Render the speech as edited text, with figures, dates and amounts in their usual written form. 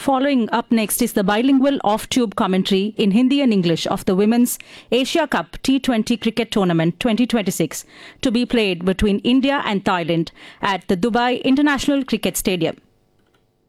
Following up next is the bilingual off-tube commentary in Hindi and English of the Women's Asia Cup T20 Cricket Tournament 2026 to be played between India and Thailand at the Dubai International Cricket Stadium.